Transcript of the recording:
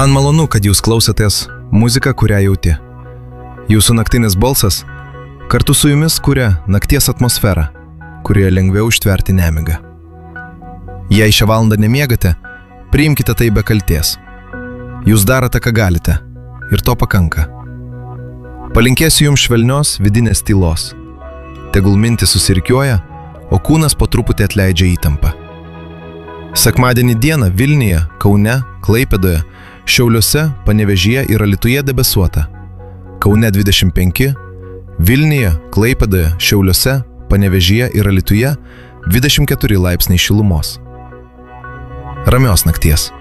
Man malonu, kad jūs klausotės muziką, kurią jauti. Jūsų naktinis balsas kartu su jumis kuria nakties atmosferą, kurioje lengviau ištverti nemigą. Jei šią valandą nemiegate, priimkite tai be kaltės. Jūs darote, ką galite, ir to pakanka. Palinkėsiu jums švelnios vidinės tylos. Tegul mintis susirikiuoja, o kūnas po truputį atleidžia įtampą. Sekmadienį dieną Vilniuje, Kaune, Klaipėdoje, Šiauliuose, Panevėžyje ir Alytuje debesuota. Kaune 25, Vilniuje, Klaipėdoje, Šiauliuose, Panevėžyje ir Alytuje 24 laipsniai šilumos. Ramios nakties.